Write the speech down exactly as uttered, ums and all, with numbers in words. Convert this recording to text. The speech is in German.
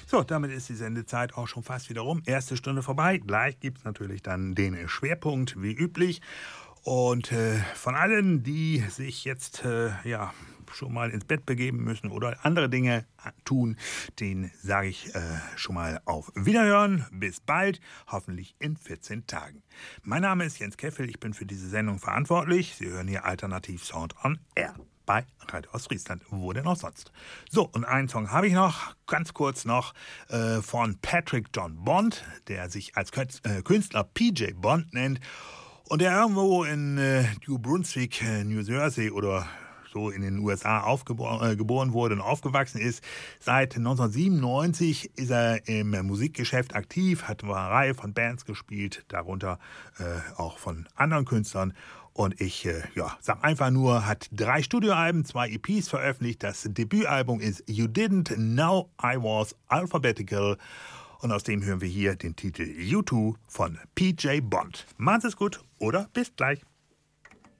So, damit ist die Sendezeit auch schon fast wieder rum. Erste Stunde vorbei. Gleich gibt es natürlich dann den Schwerpunkt wie üblich. Und äh, von allen, die sich jetzt äh, ja schon mal ins Bett begeben müssen oder andere Dinge tun, denen sage ich äh, schon mal auf Wiederhören. Bis bald, hoffentlich in vierzehn Tagen. Mein Name ist Jens Keffel, ich bin für diese Sendung verantwortlich. Sie hören hier Alternativ Sound on Air bei Radio Ostfriesland, wo denn auch sonst. So, und einen Song habe ich noch, ganz kurz noch, äh, von Patrick John Bond, der sich als Künstler P J Bond nennt und der irgendwo in äh, New Brunswick, äh, New Jersey oder so in den U S A aufgeboren, äh, geboren wurde und aufgewachsen ist. Seit neunzehnhundertsiebenundneunzig ist er im Musikgeschäft aktiv, hat eine Reihe von Bands gespielt, darunter äh, auch von anderen Künstlern. Und ich äh, ja, sag einfach nur, hat drei Studioalben, zwei E Ps veröffentlicht. Das Debütalbum ist You Didn't Know I Was Alphabetical. Und aus dem hören wir hier den Titel U zwei von P J Bond. Macht's es gut oder bis gleich.